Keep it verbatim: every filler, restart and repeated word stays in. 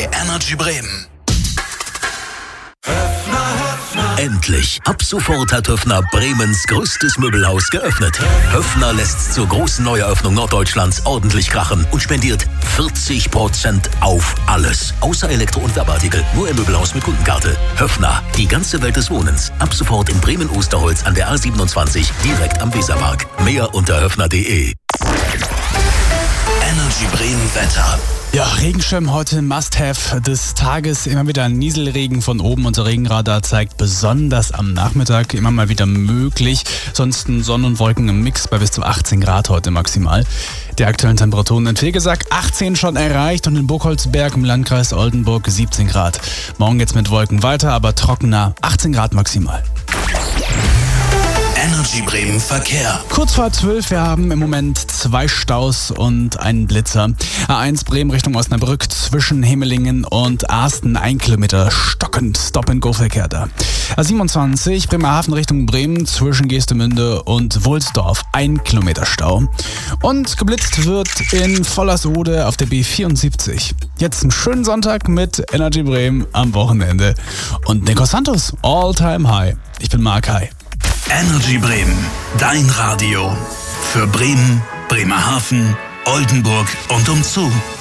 bei Energy Bremen. Endlich! Ab sofort hat Höffner Bremens größtes Möbelhaus geöffnet. Höffner lässt zur großen Neueröffnung Norddeutschlands ordentlich krachen und spendiert vierzig Prozent auf alles. Außer Elektro- und Werbeartikel. Nur im Möbelhaus mit Kundenkarte. Höffner, die ganze Welt des Wohnens. Ab sofort in Bremen-Osterholz an der A siebenundzwanzig, direkt am Weserpark. Mehr unter höffner punkt de. Energy Bremen Wetter. Ja, Regenschirm heute Must-Have des Tages. Immer wieder Nieselregen von oben. Unser Regenradar zeigt besonders am Nachmittag immer mal wieder möglich. Sonst Sonne und Wolken im Mix bei bis zu achtzehn Grad heute maximal. Die aktuellen Temperaturen in Fegesack achtzehn schon erreicht und in Burgholzberg im Landkreis Oldenburg siebzehn Grad. Morgen geht's mit Wolken weiter, aber trockener, achtzehn Grad maximal. Energy Bremen Verkehr. Kurz vor zwölf, wir haben im Moment zwei Staus und einen Blitzer. A eins Bremen Richtung Osnabrück zwischen Hemmelingen und Arsten, ein Kilometer stockend, Stop-and-Go-Verkehr da. A siebenundzwanzig Bremerhaven Richtung Bremen zwischen Geestemünde und Wohlsdorf, ein Kilometer Stau. Und geblitzt wird in Vollersode auf der B vierundsiebzig. Jetzt einen schönen Sonntag mit Energy Bremen am Wochenende. Und Nico Santos, All-Time High. Ich bin Mark Hai. Energy Bremen, dein Radio. Für Bremen, Bremerhaven, Oldenburg und umzu.